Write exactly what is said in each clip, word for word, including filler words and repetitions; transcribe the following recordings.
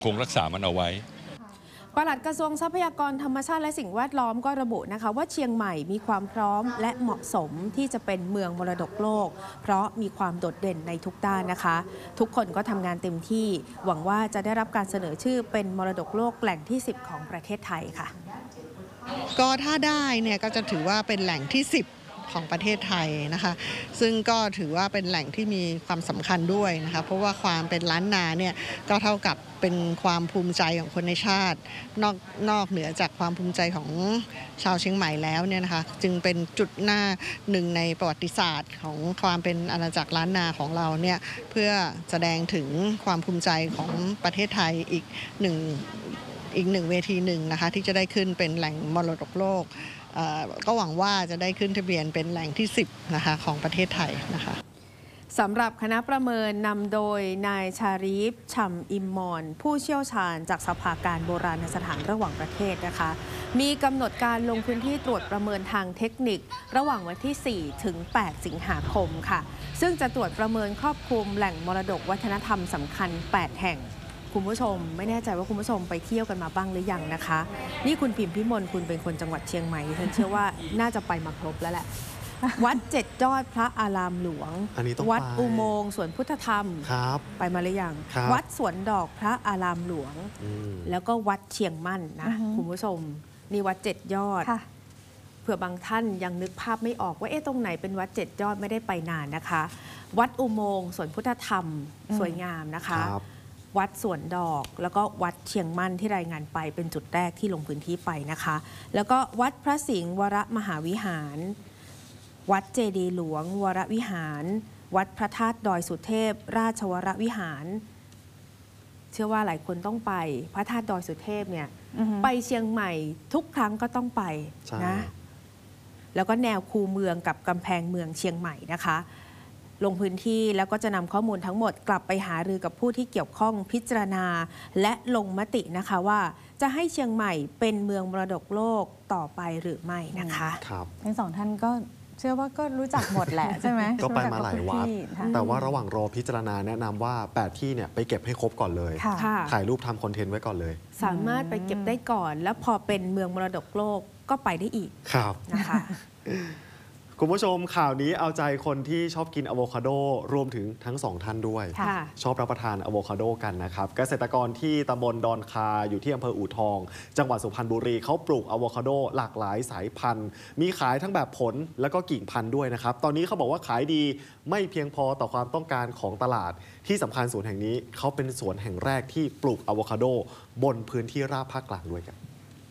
คงรักษามันเอาไว้ปลัดกระทรวงทรัพยากรธรรมชาติและสิ่งแวดล้อมก็ระบุนะคะว่าเชียงใหม่มีความพร้อมและเหมาะสมที่จะเป็นเมืองมรดกโลกเพราะมีความโดดเด่นในทุกด้านนะคะทุกคนก็ทำงานเต็มที่หวังว่าจะได้รับการเสนอชื่อเป็นมรดกโลกแหล่งที่สิบของประเทศไทยค่ะก็ถ้าได้เนี่ยก็จะถือว่าเป็นแหล่งที่สิบของประเทศไทยนะคะซึ่งก็ถือว่าเป็นแหล่งที่มีความสำคัญด้วยนะคะเพราะว่าความเป็นล้านนาเนี่ยก็เท่ากับเป็นความภูมิใจของคนในชาตินอกนอกเหนือจากความภูมิใจของชาวเชียงใหม่แล้วเนี่ยนะคะจึงเป็นจุดหน้าหนึ่งในประวัติศาสตร์ของความเป็นอาณาจักรล้านนาของเราเนี่ยเพื่อแสดงถึงความภูมิใจของประเทศไทยอีกหนึ่งอีกหนึ่งเวทีหนึ่งนะคะที่จะได้ขึ้นเป็นแหล่งมรดกโลกก็หวังว่าจะได้ขึ้นทะเบียนเป็นแหล่งที่สิบนะคะของประเทศไทยนะคะสำหรับคณะประเมินนำโดยนายชารีฟชัมอิมมอนผู้เชี่ยวชาญจากสภาการโบราณสถานระหว่างประเทศนะคะมีกำหนดการลงพื้นที่ตรวจประเมินทางเทคนิคระหว่างวันที่สี่ถึงแปดสิงหาคมค่ะซึ่งจะตรวจประเมินครอบคลุมแหล่งมรดกวัฒนธรรมสำคัญแปดแห่งคุณผู้ชมไม่แน่ใจว่าคุณผู้ชมไปเที่ยวกันมาบ้างหรือยังนะคะนี่คุณพิมพิมลคุณเป็นคนจังหวัดเชียงใหม่ฉันเชื่อว่าน่าจะไปมาครบแล้วแหละวัดเจ็ดยอดพระอารามหลวงวัดอุโมงค์สวนพุทธธรรมไปมาหรือยังวัดสวนดอกพระอารามหลวงแล้วก็วัดเชียงมั่นนะคุณผู้ชมนี่วัดเจ็ดยอดเผื่อบางท่านยังนึกภาพไม่ออกว่าเอ๊ะตรงไหนเป็นวัดเจ็ดยอดไม่ได้ไปนานนะคะวัดอุโมงค์สวนพุทธธรรมสวยงามนะคะวัดสวนดอกแล้วก็วัดเชียงมั่นที่รายงานไปเป็นจุดแรกที่ลงพื้นที่ไปนะคะแล้วก็วัดพระสิงห์วรมหาวิหารวัดเจดีย์หลวงวรวิหารวัดพระธาตุดอยสุเทพราชวรวิหารเชื่อว่าหลายคนต้องไปพระธาตุดอยสุเทพเนี่ย ไปเชียงใหม่ทุกครั้งก็ต้องไปนะแล้วก็แนวคูเมืองกับกำแพงเมืองเชียงใหม่นะคะลงพื้นที่แล้วก็จะนำข้อมูลทั้งหมดกลับไปหารือกับผู้ที่เกี่ยวข้องพิจารณาและลงมตินะคะว่าจะให้เชียงใหม่เป็นเมืองมรดกโลกต่อไปหรือไม่นะคะครับทั้งสองท่านก็เชื่อว่าก็รู้จักหมดแหละใช่ไหมก็ไปมาหลายวัดแต่ว่าระหว่างรอพิจารณาแนะนำว่าแปดที่เนี่ยไปเก็บให้ครบก่อนเลยถ่ายรูปทำคอนเทนต์ไว้ก่อนเลยสามารถไปเก็บได้ก่อนแล้วพอเป็นเมืองมรดกโลกก็ไปได้อีกครับนะคะคุณผู้ชมข่าวนี้เอาใจคนที่ชอบกินอะโวคาโดรวมถึงทั้งสองท่านด้วยชอบรับประทานอะโวคาโดกันนะครับเกษตรกรที่ตำบลดอนคาอยู่ที่อำเภออู่ทองจังหวัดสุพรรณบุรีเขาปลูกอะโวคาโดหลากหลายสายพันธุ์มีขายทั้งแบบผลแล้วก็กิ่งพันธุ์ด้วยนะครับตอนนี้เขาบอกว่าขายดีไม่เพียงพอต่อความต้องการของตลาดที่สำคัญสวนแห่งนี้เขาเป็นสวนแห่งแรกที่ปลูกอะโวคาโดบนพื้นที่ราบภาคกลางด้วยกัน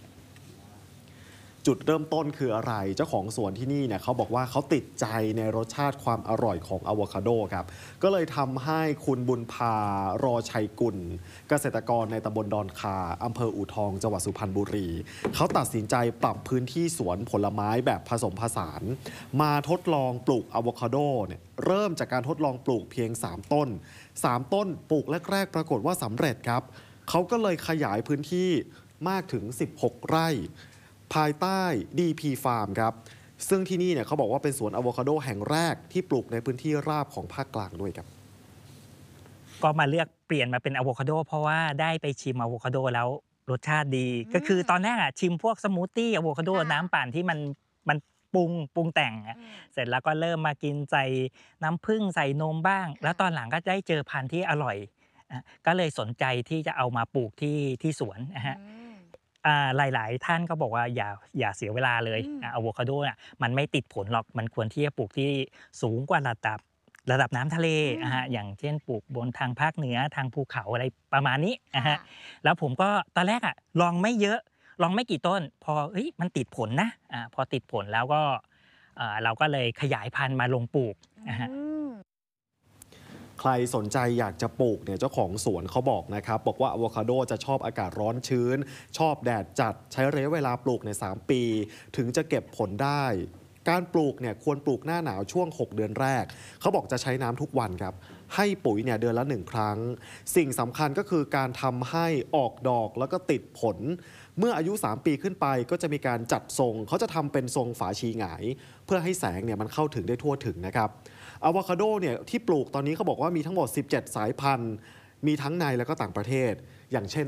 จุดเริ่มต้นคืออะไรเจ้าของสวนที่นี่เนี่ยเขาบอกว่าเขาติดใจในรสชาติความอร่อยของอะโวคาโดครับก็เลยทำให้คุณบุญพารอชัยกุลเกษตรกรในตำบลดอนคาอำเภออู่ทองจังหวัดสุพรรณบุรีเขาตัดสินใจปรับพื้นที่สวนผลไม้แบบผสมผสานมาทดลองปลูกอะโวคาโดเนี่ยเริ่มจากการทดลองปลูกเพียงสามต้นสามต้นปลูกแรกๆปรากฏว่าสำเร็จครับเขาก็เลยขยายพื้นที่มากถึงสิบหกไร่ภายใต้ ดี พี Farm ครับซึ่งที่นี่เนี่ยเขาบอกว่าเป็นสวนอะโวคาโดแห่งแรกที่ปลูกในพื้นที่ราบของภาคกลางด้วยครับก็มาเลือกเปลี่ยนมาเป็นอะโวคาโดเพราะว่าได้ไปชิมอะโวคาโดแล้วรสชาติดีก็คือตอนแรกอ่ะชิมพวกสมูทตี้อะโวคาโดน้ำปั่นที่มันมันปรุงปรุงแต่งเสร็จแล้วก็เริ่มมากินใส่น้ำผึ้งใส่นมบ้างแล้วตอนหลังก็ได้เจอพันธุ์ที่อร่อยก็เลยสนใจที่จะเอามาปลูกที่ที่สวนนะฮะหลายๆท่านก็บอกว่าอย่าอย่าเสียเวลาเลยอะโวคาโดน่ะมันไม่ติดผลหรอกมันควรที่จะปลูกที่สูงกว่าระดับระดับน้ำทะเลนะฮะอย่างเช่นปลูกบนทางภาคเหนือทางภูเขาอะไรประมาณนี้นะฮะแล้วผมก็ตอนแรกอ่ะลองไม่เยอะลองไม่กี่ต้นพอเฮ้ยมันติดผลนะอ่าพอติดผลแล้วก็เราก็เลยขยายพันธุ์มาลงปลูกนะฮะใครสนใจอยากจะปลูกเนี่ยเจ้าของสวนเขาบอกนะครับบอกว่าอะโวคาโดจะชอบอากาศร้อนชื้นชอบแดดจัดใช้ระยะเวลาปลูกในสามปีถึงจะเก็บผลได้การปลูกเนี่ยควรปลูกหน้าหนาวช่วงหกเดือนแรกเขาบอกจะใช้น้ำทุกวันครับให้ปุ๋ยเนี่ยเดือนละหนึ่งครั้งสิ่งสำคัญก็คือการทำให้ออกดอกแล้วก็ติดผลเมื่ออายุสามปีขึ้นไปก็จะมีการจัดทรงเขาจะทำเป็นทรงฝาชีหงายเพื่อให้แสงเนี่ยมันเข้าถึงได้ทั่วถึงนะครับอะโวคาโดเนี่ยที่ปลูกตอนนี้เขาบอกว่ามีทั้งหมดสิบเจ็ดสายพันธุ์มีทั้งในและก็ต่างประเทศอย่างเช่น